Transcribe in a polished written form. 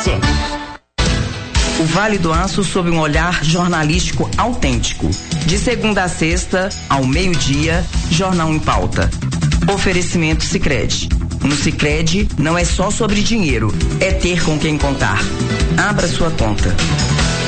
você. O Vale do Aço sob um olhar jornalístico autêntico. De segunda a sexta, ao meio-dia, Jornal em Pauta. Oferecimento Sicredi. No Sicredi não é só sobre dinheiro, é ter com quem contar. Abra sua conta.